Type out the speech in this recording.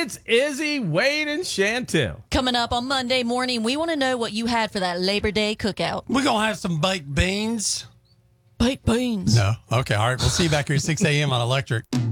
It's Izzy, Wade, and Chantel. Coming up on Monday morning, we want to know what you had for that Labor Day cookout. We're going to have some baked beans. Baked beans. No. Okay. All right. We'll see you back here at 6 a.m. on Electric.